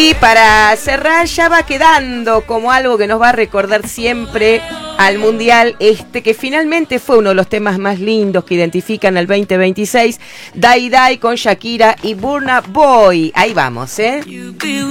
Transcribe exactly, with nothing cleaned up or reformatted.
Y para cerrar, ya va quedando como algo que nos va a recordar siempre al Mundial, este que finalmente fue uno de los temas más lindos que identifican el veinte veintiséis, Die Die con Shakira y Burna Boy. Ahí vamos, ¿eh?